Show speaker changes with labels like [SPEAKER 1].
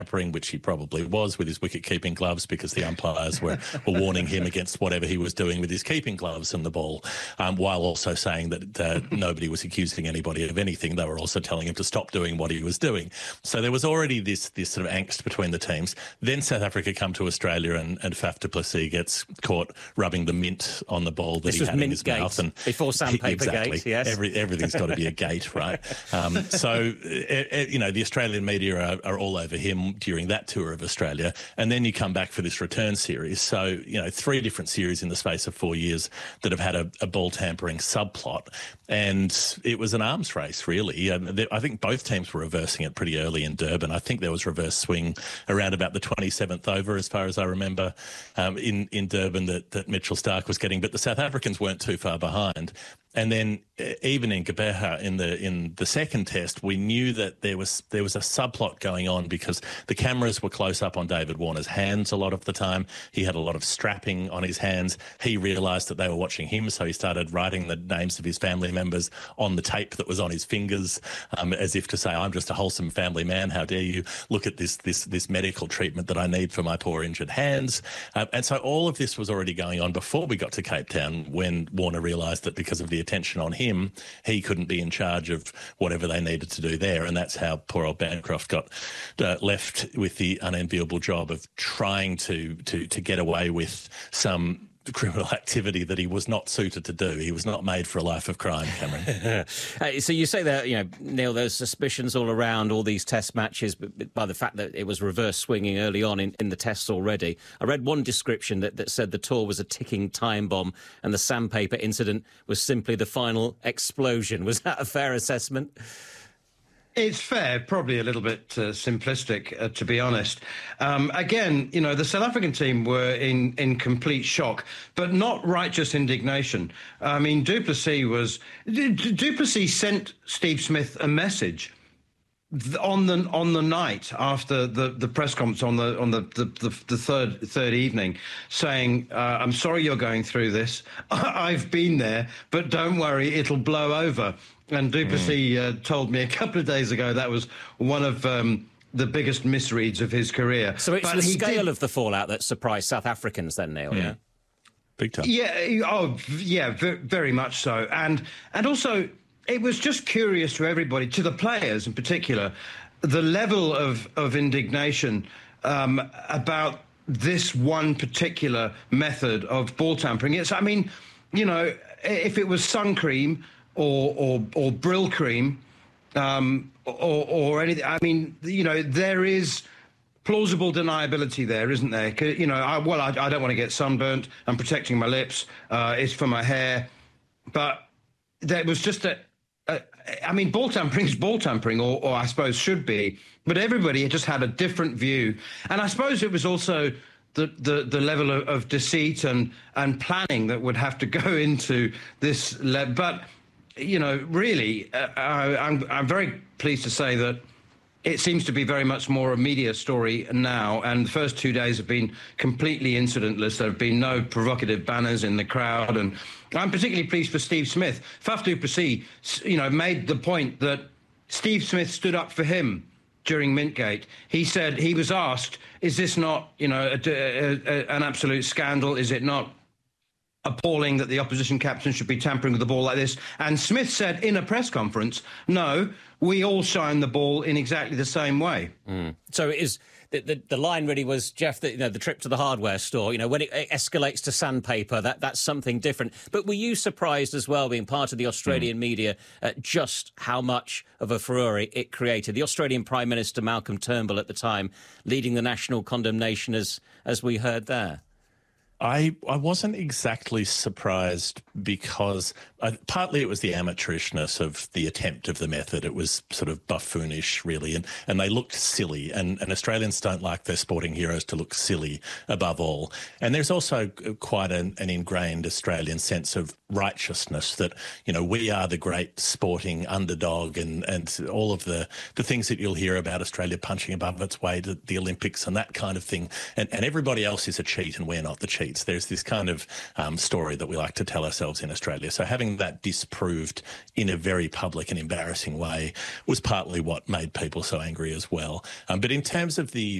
[SPEAKER 1] tampering, which he probably was with his wicket-keeping gloves, because the umpires were warning him against whatever he was doing with his keeping gloves and the ball, while also saying that nobody was accusing anybody of anything. They were also telling him to stop doing what he was doing. So there was already this sort of angst between the teams. Then South Africa come to Australia, and Faf du Plessis gets caught rubbing the mint on the ball that he had in his mouth. And
[SPEAKER 2] before Sandpaper Gate, yes.
[SPEAKER 1] Everything's got to be a gate, right? So, the Australian media are all over him during that tour of Australia. And then you come back for this return series. So, 3 different series in the space of 4 years that have had a ball tampering subplot. And it was an arms race, really. I think both teams were reversing it pretty early in Durban. I think there was reverse swing around about the 27th over, as far as I remember, in Durban that Mitchell Starc was getting. But the South Africans weren't too far behind. And then even in Gqeberha in the second test, we knew that there was a subplot going on, because the cameras were close up on David Warner's hands a lot of the time. He had a lot of strapping on his hands. He realised that they were watching him, so he started writing the names of his family members on the tape that was on his fingers, as if to say, I'm just a wholesome family man. How dare you look at this medical treatment that I need for my poor injured hands? And so all of this was already going on before we got to Cape Town, when Warner realised that because of the attention on him, he couldn't be in charge of whatever they needed to do there. And that's how poor old Bancroft got left with the unenviable job of trying to get away with some criminal activity that he was not suited to do. He was not made for a life of crime, Cameron.
[SPEAKER 2] So you say that, Neil, there's suspicions all around all these test matches by the fact that it was reverse swinging early on in the tests already. I read one description that said the tour was a ticking time bomb and the Sandpaper incident was simply the final explosion. Was that a fair assessment?
[SPEAKER 3] It's fair, probably a little bit simplistic, to be honest. Again, the South African team were in complete shock, but not righteous indignation. I mean, du Plessis sent Steve Smith a message on the night after the press conference on the third evening, saying, "I'm sorry you're going through this. I've been there, but don't worry, it'll blow over." And du Plessis told me a couple of days ago that was one of the biggest misreads of his career.
[SPEAKER 2] So it's the scale of the fallout that surprised South Africans then, Neil, yeah?
[SPEAKER 1] Big time.
[SPEAKER 3] Yeah, very much so. And also, it was just curious to everybody, to the players in particular, the level of indignation about this one particular method of ball tampering. If it was sun cream or Brill cream or anything, there is plausible deniability there, isn't there? I don't want to get sunburnt. I'm protecting my lips. It's for my hair. But there was just ball tampering is ball tampering, or I suppose should be. But everybody just had a different view. And I suppose it was also the level of deceit and planning that would have to go into this. But, really, I'm very pleased to say that it seems to be very much more a media story now, and the first 2 days have been completely incidentless. There have been no provocative banners in the crowd, and I'm particularly pleased for Steve Smith. Faf du Plessis, made the point that Steve Smith stood up for him during Mintgate. He said, he was asked, is this not, an absolute scandal? Is it not appalling that the opposition captain should be tampering with the ball like this? And Smith said in a press conference, no, we all shine the ball in exactly the same way.
[SPEAKER 2] So it is the line really was, Jeff, the trip to the hardware store, when it escalates to sandpaper, that's something different. But were you surprised as well, being part of the Australian media, at just how much of a furore it created? The Australian Prime Minister, Malcolm Turnbull, at the time, leading the national condemnation, as we heard there.
[SPEAKER 1] I wasn't exactly surprised, because partly it was the amateurishness of the attempt of the method. It was sort of buffoonish, really, and they looked silly, and Australians don't like their sporting heroes to look silly above all. And there's also quite an ingrained Australian sense of righteousness that, we are the great sporting underdog, and all of the things that you'll hear about Australia punching above its weight at the Olympics and that kind of thing. And everybody else is a cheat and we're not the cheat. athletes. There's this kind of story that we like to tell ourselves in Australia. So having that disproved in a very public and embarrassing way was partly what made people so angry as well. But in terms of the